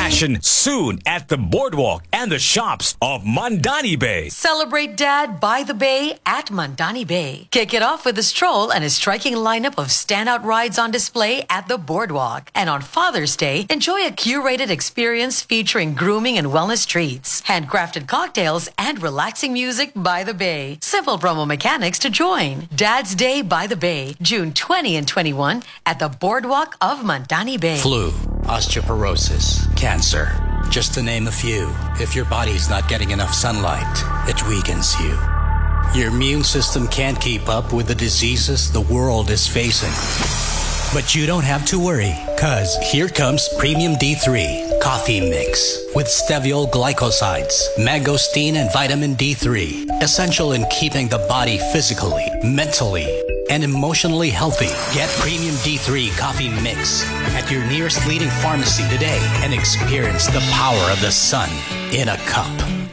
fashion soon at the boardwalk and the shops of Mandani Bay. Celebrate Dad by the Bay at Mandani Bay. Kick it off with a stroll and a striking lineup of standout rides on display at the boardwalk. And on Father's Day, enjoy a curated experience featuring grooming and wellness treats, handcrafted cocktails, and relaxing music by the Bay. Simple promo mechanics to join. Dad's Day by the Bay, June 20 and 21 at the boardwalk of Mandani Bay. Flu, osteoporosis, cancer, just to name a few. If your body's not getting enough sunlight, it weakens you. Your immune system can't keep up with the diseases the world is facing. But you don't have to worry, cause here comes Premium D3 Coffee Mix with steviol glycosides, mangosteen, and vitamin D3. Essential in keeping the body physically, mentally, and emotionally healthy. Get Premium D3 Coffee Mix at your nearest leading pharmacy today and experience the power of the sun in a cup.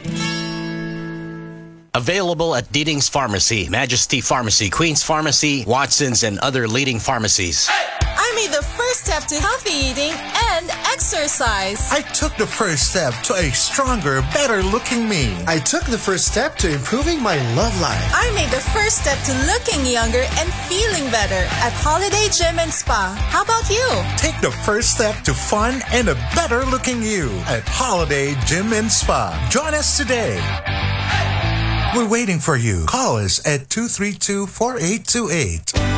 Available at Deeding's Pharmacy, Majesty Pharmacy, Queen's Pharmacy, Watson's, and other leading pharmacies. I made the first step to healthy eating and exercise. I took the first step to a stronger, better-looking me. I took the first step to improving my love life. I made the first step to looking younger and feeling better at Holiday Gym and Spa. How about you? Take the first step to fun and a better-looking you at Holiday Gym and Spa. Join us today. We're waiting for you. Call us at 232-4828.